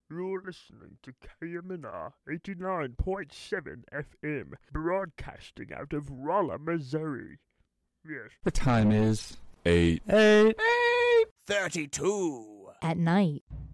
You're listening to KMNR 89.7 FM, broadcasting out of Rolla, Missouri. Yes. The time is 8. 32 at night.